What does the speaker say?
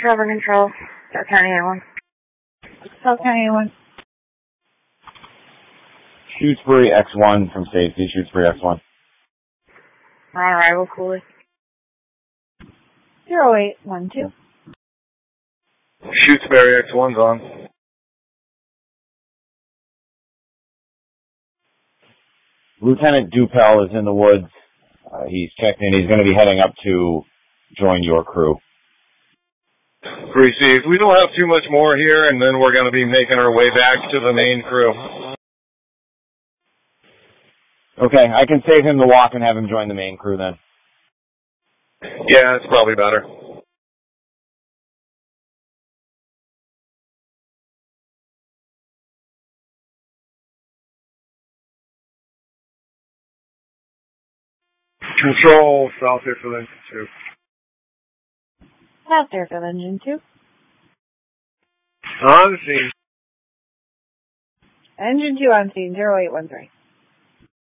Trevor Control, South County A1. South County A1. Shutesbury X1 from safety, Shutesbury X1. On arrival, Cooley. 0812. Shutesbury X1's on. Lieutenant Dupel is in the woods. He's checked in. He's going to be heading up to join your crew. Received. We don't have too much more here, and then we're going to be making our way back to the main crew. Okay, I can save him the walk and have him join the main crew then. Yeah, it's probably better. Control, South Airfield Engine 2. South Airfield Engine 2. On scene. Engine 2 on scene, 0813.